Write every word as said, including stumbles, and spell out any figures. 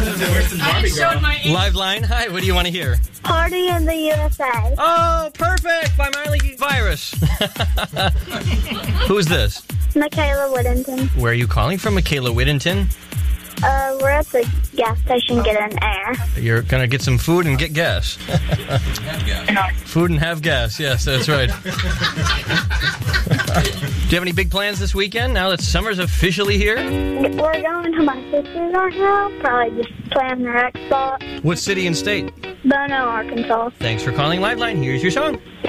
I showed my age. Live line. Hi, what do you want to hear? Party in the U S A. Oh, perfect! By Miley Cyrus. Who's this? Michaela Whittington. Where are you calling from, Michaela Whittington? Uh, we're at the gas station getting air. You're going to get some food and get gas. Food and have gas. Yes, that's right. Do you have any big plans this weekend now that summer's officially here? We're going to my sister's right now. Probably just playing their Xbox. What city and state? Bono, Arkansas. Thanks for calling Liveline. Here's your song.